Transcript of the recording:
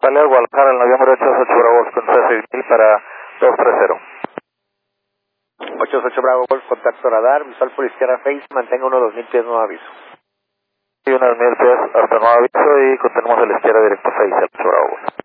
Italia, Guadalajara, el noviembre 88 Bravo con 6000 para 230. 88 Bravo Golf, contacto radar, visual por izquierda face, mantenga unos 2000 pies, nuevo aviso. Y unos 1000 pies hasta nuevo aviso y contenemos a la izquierda directo face, el 8 Bravo Golf.